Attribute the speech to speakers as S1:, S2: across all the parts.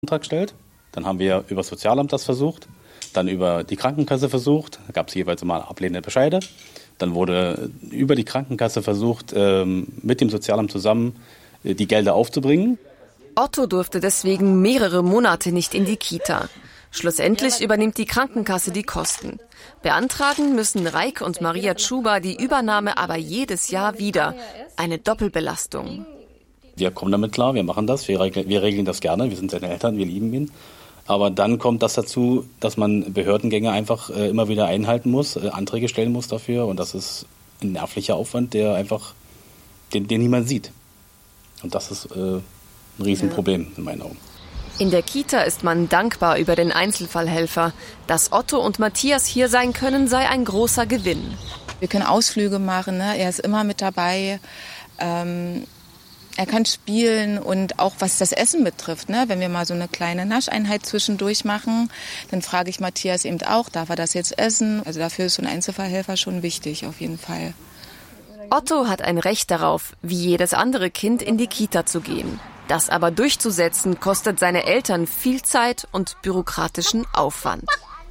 S1: Antrag gestellt. Dann haben wir über das Sozialamt das versucht, dann über die Krankenkasse versucht. Da gab es jeweils immer ablehnende Bescheide. Dann wurde über die Krankenkasse versucht, mit dem Sozialamt zusammen die Gelder aufzubringen.
S2: Otto durfte deswegen mehrere Monate nicht in die Kita. Schlussendlich übernimmt die Krankenkasse die Kosten. Beantragen müssen Reik und Maria Tschuba die Übernahme aber jedes Jahr wieder. Eine Doppelbelastung.
S1: Wir kommen damit klar, wir machen das, wir regeln das gerne, wir sind seine Eltern, wir lieben ihn. Aber dann kommt das dazu, dass man Behördengänge einfach immer wieder einhalten muss, Anträge stellen muss dafür. Und das ist ein nervlicher Aufwand, der einfach, den niemand sieht. Und das ist ein Riesenproblem in meinen Augen.
S2: In der Kita ist man dankbar über den Einzelfallhelfer. Dass Otto und Matthias hier sein können, sei ein großer Gewinn.
S3: Wir können Ausflüge machen, ne? Er ist immer mit dabei. Er kann spielen und auch was das Essen betrifft, ne? Wenn wir mal so eine kleine Nascheinheit zwischendurch machen, dann frage ich Matthias eben auch, darf er das jetzt essen? Also dafür ist so ein Einzelfallhelfer schon wichtig, auf jeden Fall.
S2: Otto hat ein Recht darauf, wie jedes andere Kind in die Kita zu gehen. Das aber durchzusetzen, kostet seine Eltern viel Zeit und bürokratischen Aufwand.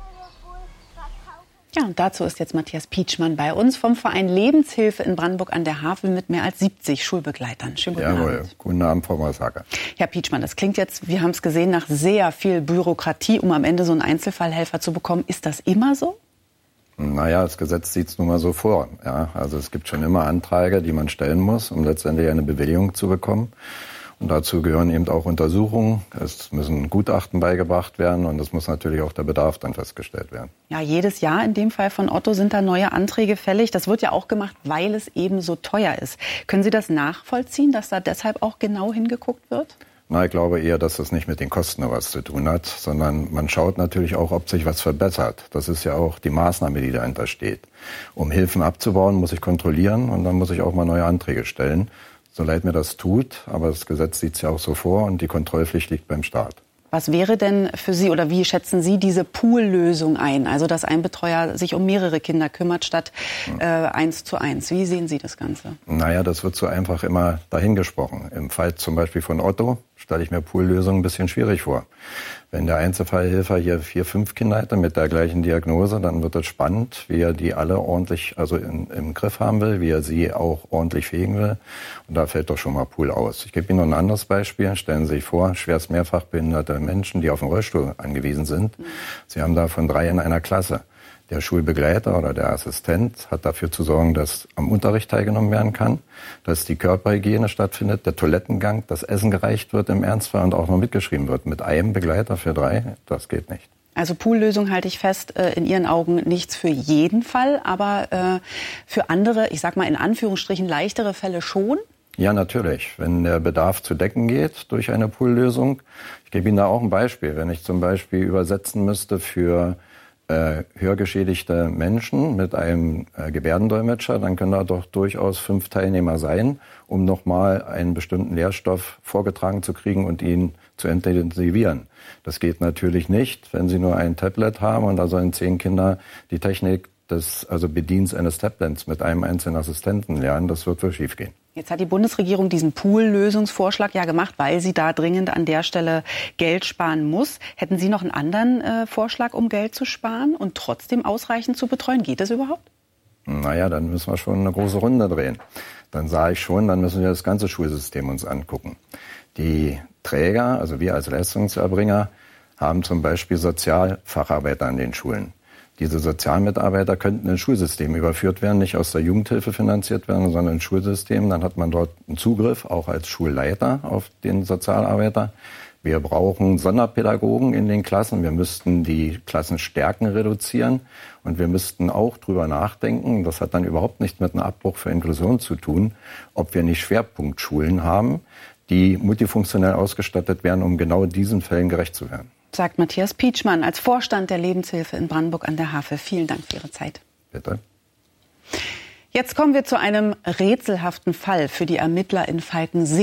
S4: Ja, und dazu ist jetzt Matthias Pietschmann bei uns vom Verein Lebenshilfe in Brandenburg an der Havel mit mehr als 70 Schulbegleitern. Schönen guten Abend.
S5: Guten Abend, Frau Massaker.
S4: Herr Pietschmann, das klingt jetzt, wir haben es gesehen, nach sehr viel Bürokratie, um am Ende so einen Einzelfallhelfer zu bekommen. Ist das immer so?
S5: Naja, das Gesetz sieht es nun mal so vor. Ja, also es gibt schon immer Anträge, die man stellen muss, um letztendlich eine Bewilligung zu bekommen. Und dazu gehören eben auch Untersuchungen. Es müssen Gutachten beigebracht werden und es muss natürlich auch der Bedarf dann festgestellt werden.
S4: Ja, jedes Jahr in dem Fall von Otto sind da neue Anträge fällig. Das wird ja auch gemacht, weil es eben so teuer ist. Können Sie das nachvollziehen, dass da deshalb auch genau hingeguckt wird?
S5: Na, ich glaube eher, dass das nicht mit den Kosten was zu tun hat, sondern man schaut natürlich auch, ob sich was verbessert. Das ist ja auch die Maßnahme, die dahinter steht. Um Hilfen abzubauen, muss ich kontrollieren und dann muss ich auch mal neue Anträge stellen. So leid mir das tut, aber das Gesetz sieht es ja auch so vor und die Kontrollpflicht liegt beim Staat.
S4: Was wäre denn für Sie oder wie schätzen Sie diese Poollösung ein? Also dass ein Betreuer sich um mehrere Kinder kümmert statt 1:1. Wie sehen Sie das Ganze?
S5: Naja, das wird so einfach immer dahingesprochen. Im Fall zum Beispiel von Otto stelle ich mir Poollösungen ein bisschen schwierig vor. Wenn der Einzelfallhelfer hier 4, 5 Kinder hätte mit der gleichen Diagnose, dann wird es spannend, wie er die alle ordentlich im Griff haben will, wie er sie auch ordentlich fegen will. Und da fällt doch schon mal Pool aus. Ich gebe Ihnen noch ein anderes Beispiel. Stellen Sie sich vor, schwerst mehrfach behinderte Menschen, die auf den Rollstuhl angewiesen sind. Sie haben davon 3 in einer Klasse. Der Schulbegleiter oder der Assistent hat dafür zu sorgen, dass am Unterricht teilgenommen werden kann, dass die Körperhygiene stattfindet, der Toilettengang, das Essen gereicht wird im Ernstfall und auch noch mitgeschrieben wird. Mit einem Begleiter für 3, das geht nicht.
S4: Also Poollösung halte ich fest, in Ihren Augen nichts für jeden Fall, aber für andere, ich sag mal in Anführungsstrichen leichtere Fälle schon?
S5: Ja, natürlich. Wenn der Bedarf zu decken geht durch eine Poollösung. Ich gebe Ihnen da auch ein Beispiel. Wenn ich zum Beispiel übersetzen müsste für hörgeschädigte Menschen mit einem Gebärdendolmetscher, dann können da doch durchaus 5 Teilnehmer sein, um nochmal einen bestimmten Lehrstoff vorgetragen zu kriegen und ihn zu intensivieren. Das geht natürlich nicht, wenn Sie nur ein Tablet haben und da sollen 10 Kinder die Technik des Bedienens eines Tablets mit einem einzelnen Assistenten lernen. Das wird wohl schief gehen.
S4: Jetzt hat die Bundesregierung diesen Pool-Lösungsvorschlag ja gemacht, weil sie da dringend an der Stelle Geld sparen muss. Hätten Sie noch einen anderen Vorschlag, um Geld zu sparen und trotzdem ausreichend zu betreuen? Geht das überhaupt?
S5: Naja, dann müssen wir schon eine große Runde drehen. Dann sage ich schon, dann müssen wir das ganze Schulsystem uns angucken. Die Träger, also wir als Leistungserbringer, haben zum Beispiel Sozialfacharbeiter an den Schulen. Diese Sozialmitarbeiter könnten ins Schulsystem überführt werden, nicht aus der Jugendhilfe finanziert werden, sondern ins Schulsystem. Dann hat man dort einen Zugriff, auch als Schulleiter, auf den Sozialarbeiter. Wir brauchen Sonderpädagogen in den Klassen. Wir müssten die Klassenstärken reduzieren. Und wir müssten auch drüber nachdenken, das hat dann überhaupt nichts mit einem Abbruch für Inklusion zu tun, ob wir nicht Schwerpunktschulen haben, die multifunktionell ausgestattet werden, um genau diesen Fällen gerecht zu werden.
S4: Sagt Matthias Pietschmann als Vorstand der Lebenshilfe in Brandenburg an der Havel. Vielen Dank für Ihre Zeit.
S5: Bitte.
S4: Jetzt kommen wir zu einem rätselhaften Fall für die Ermittler in Falkensee.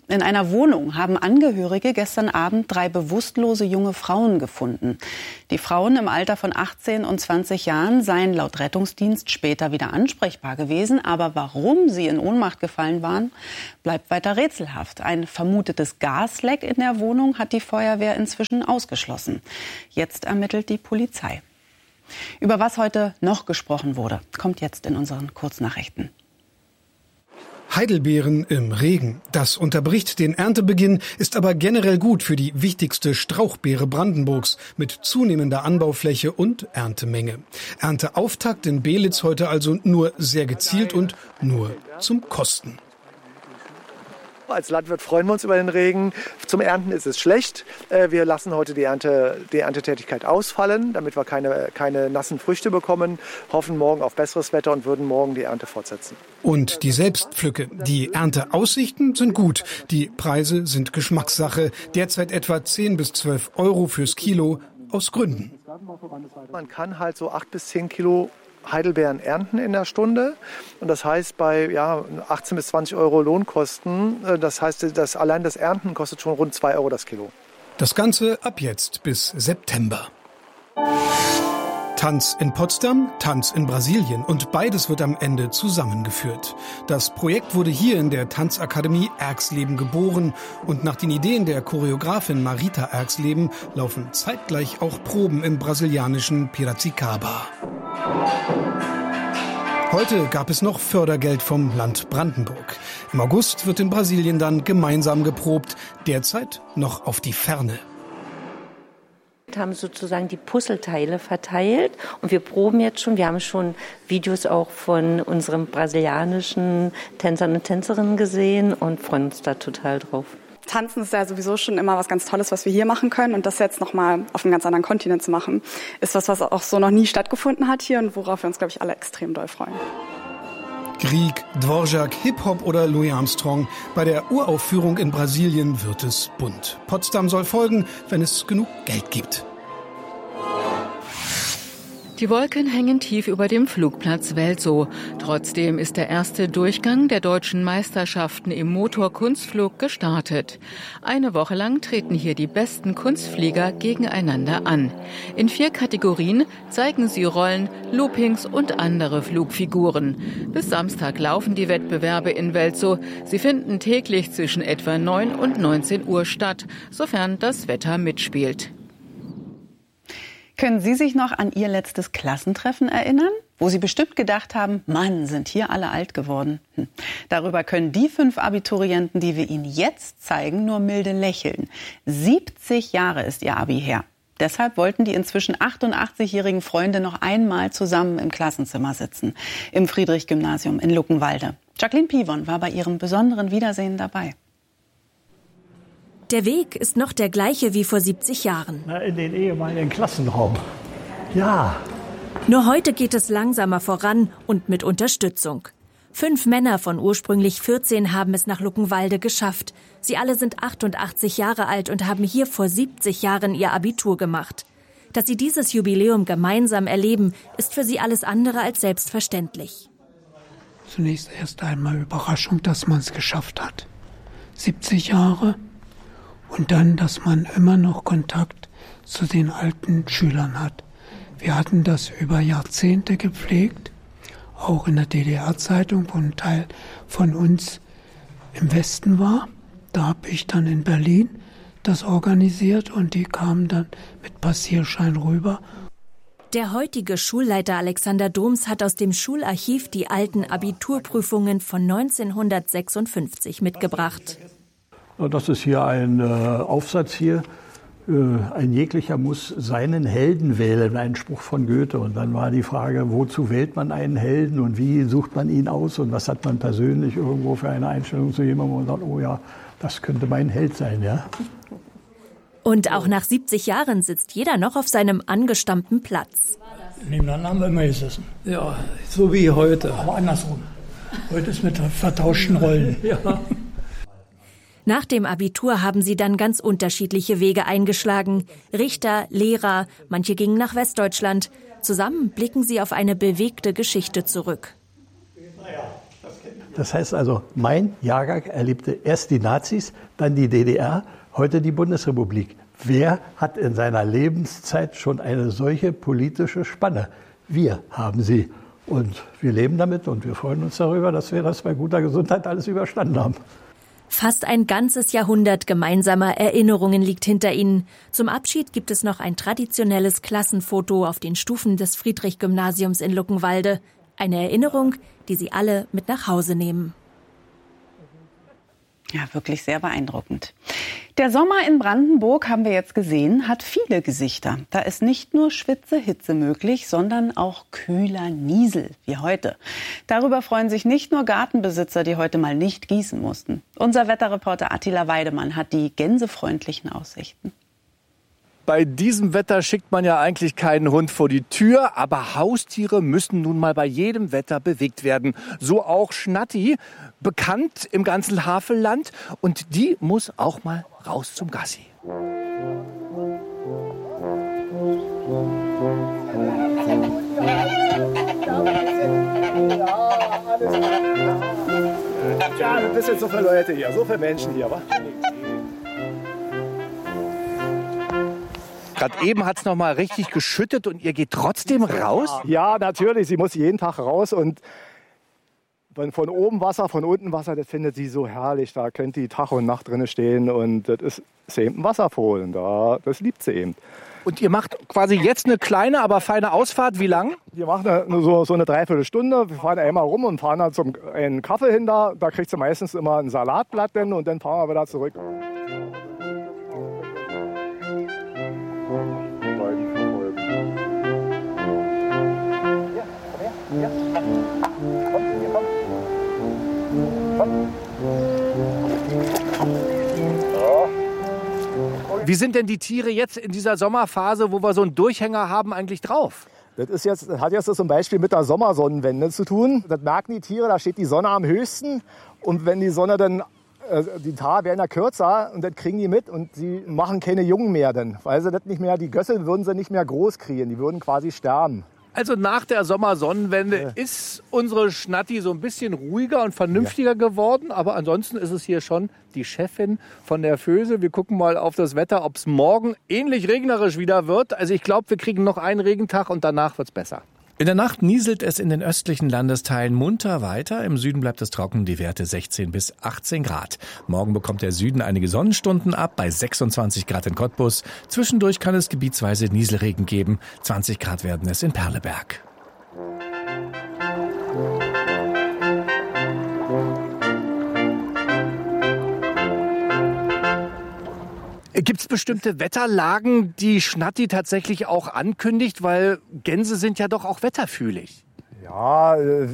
S4: In einer Wohnung haben Angehörige gestern Abend 3 bewusstlose junge Frauen gefunden. Die Frauen im Alter von 18 und 20 Jahren seien laut Rettungsdienst später wieder ansprechbar gewesen. Aber warum sie in Ohnmacht gefallen waren, bleibt weiter rätselhaft. Ein vermutetes Gasleck in der Wohnung hat die Feuerwehr inzwischen ausgeschlossen. Jetzt ermittelt die Polizei. Über was heute noch gesprochen wurde, kommt jetzt in unseren Kurznachrichten.
S6: Heidelbeeren im Regen. Das unterbricht den Erntebeginn, ist aber generell gut für die wichtigste Strauchbeere Brandenburgs mit zunehmender Anbaufläche und Erntemenge. Ernteauftakt in Belitz heute also nur sehr gezielt und nur zum Kosten.
S7: Als Landwirt freuen wir uns über den Regen. Zum Ernten ist es schlecht. Wir lassen heute die Erntetätigkeit ausfallen, damit wir keine nassen Früchte bekommen, hoffen morgen auf besseres Wetter und würden morgen die Ernte fortsetzen.
S6: Und die Selbstpflücke. Die Ernteaussichten sind gut. Die Preise sind Geschmackssache. Derzeit etwa 10 bis 12 Euro fürs Kilo aus Gründen.
S7: Man kann halt so 8 bis 10 Kilo Heidelbeeren ernten in der Stunde. Und das heißt, bei 18 bis 20 Euro Lohnkosten, das heißt, dass allein das Ernten kostet schon rund 2 Euro das Kilo.
S6: Das Ganze ab jetzt bis September. Tanz in Potsdam, Tanz in Brasilien und beides wird am Ende zusammengeführt. Das Projekt wurde hier in der Tanzakademie Erxleben geboren und nach den Ideen der Choreografin Marita Erxleben laufen zeitgleich auch Proben im brasilianischen Piracicaba. Heute gab es noch Fördergeld vom Land Brandenburg. Im August wird in Brasilien dann gemeinsam geprobt, derzeit noch auf die Ferne.
S8: Wir haben sozusagen die Puzzleteile verteilt und wir proben jetzt schon. Wir haben schon Videos auch von unseren brasilianischen Tänzern und Tänzerinnen gesehen und freuen uns da total drauf.
S9: Tanzen ist ja sowieso schon immer was ganz Tolles, was wir hier machen können. Und das jetzt nochmal auf einem ganz anderen Kontinent zu machen, ist was auch so noch nie stattgefunden hat hier und worauf wir uns, glaube ich, alle extrem doll freuen.
S6: Grieg, Dvorak, Hip-Hop oder Louis Armstrong. Bei der Uraufführung in Brasilien wird es bunt. Potsdam soll folgen, wenn es genug Geld gibt.
S10: Die Wolken hängen tief über dem Flugplatz Welzow. Trotzdem ist der erste Durchgang der deutschen Meisterschaften im Motorkunstflug gestartet. Eine Woche lang treten hier die besten Kunstflieger gegeneinander an. In 4 Kategorien zeigen sie Rollen, Loopings und andere Flugfiguren. Bis Samstag laufen die Wettbewerbe in Welzow. Sie finden täglich zwischen etwa 9 und 19 Uhr statt, sofern das Wetter mitspielt.
S4: Können Sie sich noch an Ihr letztes Klassentreffen erinnern? Wo Sie bestimmt gedacht haben, Mann, sind hier alle alt geworden. Darüber können die 5 Abiturienten, die wir Ihnen jetzt zeigen, nur milde lächeln. 70 Jahre ist Ihr Abi her. Deshalb wollten die inzwischen 88-jährigen Freunde noch einmal zusammen im Klassenzimmer sitzen. Im Friedrich-Gymnasium in Luckenwalde. Jacqueline Pivon war bei ihrem besonderen Wiedersehen dabei.
S11: Der Weg ist noch der gleiche wie vor 70 Jahren.
S12: In den ehemaligen Klassenraum. Ja.
S11: Nur heute geht es langsamer voran und mit Unterstützung. 5 Männer von ursprünglich 14 haben es nach Luckenwalde geschafft. Sie alle sind 88 Jahre alt und haben hier vor 70 Jahren ihr Abitur gemacht. Dass sie dieses Jubiläum gemeinsam erleben, ist für sie alles andere als selbstverständlich.
S13: Zunächst erst einmal Überraschung, dass man es geschafft hat. 70 Jahre. Und dann, dass man immer noch Kontakt zu den alten Schülern hat. Wir hatten das über Jahrzehnte gepflegt, auch in der DDR-Zeitung, wo ein Teil von uns im Westen war. Da habe ich dann in Berlin das organisiert und die kamen dann mit Passierschein rüber.
S11: Der heutige Schulleiter Alexander Doms hat aus dem Schularchiv die alten Abiturprüfungen von 1956 mitgebracht.
S12: Das ist hier ein Aufsatz hier. Ein jeglicher muss seinen Helden wählen, ein Spruch von Goethe. Und dann war die Frage, wozu wählt man einen Helden und wie sucht man ihn aus und was hat man persönlich irgendwo für eine Einstellung zu jemandem und sagt, oh ja, das könnte mein Held sein, ja.
S11: Und auch nach 70 Jahren sitzt jeder noch auf seinem angestammten Platz.
S14: Nebeneinander haben wir immer gesessen.
S15: Ja, so wie heute.
S14: Aber andersrum. Heute ist mit vertauschten Rollen.
S15: Ja.
S11: Nach dem Abitur haben sie dann ganz unterschiedliche Wege eingeschlagen. Richter, Lehrer, manche gingen nach Westdeutschland. Zusammen blicken sie auf eine bewegte Geschichte zurück.
S12: Das heißt also, mein Jahrgang erlebte erst die Nazis, dann die DDR, heute die Bundesrepublik. Wer hat in seiner Lebenszeit schon eine solche politische Spanne? Wir haben sie. Und wir leben damit und wir freuen uns darüber, dass wir das bei guter Gesundheit alles überstanden haben.
S11: Fast ein ganzes Jahrhundert gemeinsamer Erinnerungen liegt hinter ihnen. Zum Abschied gibt es noch ein traditionelles Klassenfoto auf den Stufen des Friedrich-Gymnasiums in Luckenwalde. Eine Erinnerung, die sie alle mit nach Hause nehmen.
S4: Ja, wirklich sehr beeindruckend. Der Sommer in Brandenburg, haben wir jetzt gesehen, hat viele Gesichter. Da ist nicht nur Schwitze-Hitze möglich, sondern auch kühler Niesel, wie heute. Darüber freuen sich nicht nur Gartenbesitzer, die heute mal nicht gießen mussten. Unser Wetterreporter Attila Weidemann hat die gänsefreundlichen Aussichten.
S16: Bei diesem Wetter schickt man ja eigentlich keinen Hund vor die Tür, aber Haustiere müssen nun mal bei jedem Wetter bewegt werden. So auch Schnatti, bekannt im ganzen Havelland, und die muss auch mal raus zum Gassi.
S7: Ja, das sind so viele Leute hier, so viele Menschen hier, wa?
S16: Gerade eben hat es noch mal richtig geschüttet und ihr geht trotzdem raus?
S7: Ja, natürlich. Sie muss jeden Tag raus und von oben Wasser, von unten Wasser, das findet sie so herrlich. Da könnte die Tag und Nacht drin stehen und das ist eben ein Wasserfohlen. Das liebt sie eben.
S16: Und ihr macht quasi jetzt eine kleine, aber feine Ausfahrt. Wie lang?
S7: Wir machen so eine Dreiviertelstunde. Wir fahren einmal rum und fahren dann zum einen Kaffee hin. Da kriegt sie meistens immer ein Salatblatt und dann fahren wir wieder zurück.
S16: Wie sind denn die Tiere jetzt in dieser Sommerphase, wo wir so einen Durchhänger haben, eigentlich drauf?
S7: Das hat jetzt zum Beispiel mit der Sommersonnenwende zu tun. Das merken die Tiere, da steht die Sonne am höchsten. Und wenn die Sonne dann, die Tage werden ja kürzer und das kriegen die mit und sie machen keine Jungen mehr dann. Weil sie das nicht mehr, die Gössel würden sie nicht mehr groß kriegen, die würden quasi sterben.
S16: Also nach der Sommersonnenwende ist unsere Schnatti so ein bisschen ruhiger und vernünftiger geworden. Aber ansonsten ist es hier schon die Chefin von der Föse. Wir gucken mal auf das Wetter, ob es morgen ähnlich regnerisch wieder wird. Also ich glaube, wir kriegen noch einen Regentag und danach wird es besser.
S17: In der Nacht nieselt es in den östlichen Landesteilen munter weiter. Im Süden bleibt es trocken, die Werte 16 bis 18 Grad. Morgen bekommt der Süden einige Sonnenstunden ab, bei 26 Grad in Cottbus. Zwischendurch kann es gebietsweise Nieselregen geben. 20 Grad werden es in Perleberg.
S16: Gibt es bestimmte Wetterlagen, die Schnatti tatsächlich auch ankündigt? Weil Gänse sind ja doch auch wetterfühlig.
S7: Ja,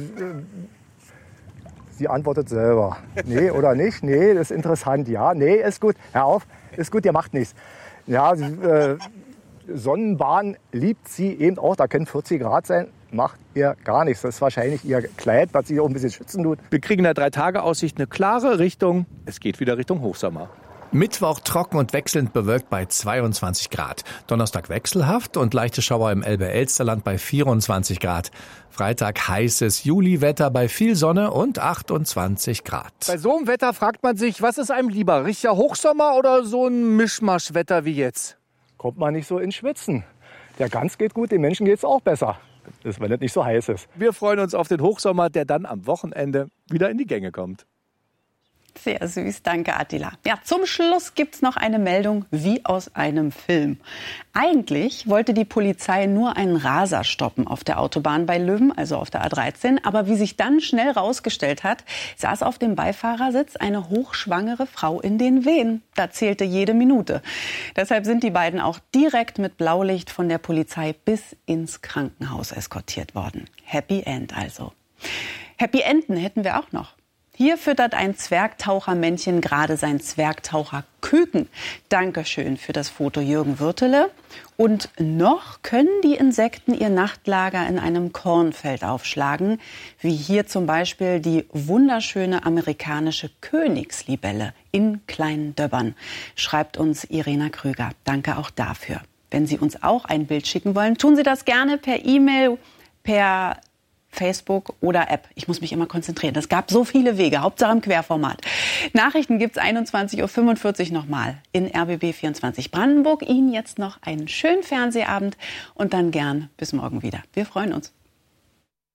S7: sie antwortet selber. Nee oder nicht? Nee, das ist interessant. Ja, nee, ist gut. Hör auf, ist gut, ihr macht nichts. Ja, Sonnenbahn liebt sie eben auch. Da können 40 Grad sein. Macht ihr gar nichts. Das ist wahrscheinlich ihr Kleid, was sie auch ein bisschen schützen tut.
S16: Wir kriegen in der 3-Tage-Aussicht eine klare Richtung. Es geht wieder Richtung Hochsommer.
S17: Mittwoch trocken und wechselnd bewölkt bei 22 Grad. Donnerstag wechselhaft und leichte Schauer im Elbe-Elsterland bei 24 Grad. Freitag heißes Juliwetter bei viel Sonne und 28 Grad.
S16: Bei so einem Wetter fragt man sich, was ist einem lieber? Richtiger Hochsommer oder so ein Mischmaschwetter wie jetzt?
S7: Kommt man nicht so ins Schwitzen. Der Gans geht gut, den Menschen geht es auch besser. Das, wenn es nicht so heiß ist.
S16: Wir freuen uns auf den Hochsommer, der dann am Wochenende wieder in die Gänge kommt.
S4: Sehr süß, danke Attila. Ja, zum Schluss gibt's noch eine Meldung wie aus einem Film. Eigentlich wollte die Polizei nur einen Raser stoppen auf der Autobahn bei Löwen, also auf der A13. Aber wie sich dann schnell rausgestellt hat, saß auf dem Beifahrersitz eine hochschwangere Frau in den Wehen. Da zählte jede Minute. Deshalb sind die beiden auch direkt mit Blaulicht von der Polizei bis ins Krankenhaus eskortiert worden. Happy End also. Happy Enden hätten wir auch noch. Hier füttert ein Zwergtauchermännchen gerade sein Zwergtaucherküken. Dankeschön für das Foto, Jürgen Würtele. Und noch können die Insekten ihr Nachtlager in einem Kornfeld aufschlagen, wie hier zum Beispiel die wunderschöne amerikanische Königslibelle in kleinen Döbbern, schreibt uns Irena Krüger. Danke auch dafür. Wenn Sie uns auch ein Bild schicken wollen, tun Sie das gerne per E-Mail, per Facebook oder App. Ich muss mich immer konzentrieren. Es gab so viele Wege, Hauptsache im Querformat. Nachrichten gibt's 21:45 Uhr nochmal in RBB 24 Brandenburg. Ihnen jetzt noch einen schönen Fernsehabend und dann gern bis morgen wieder. Wir freuen uns.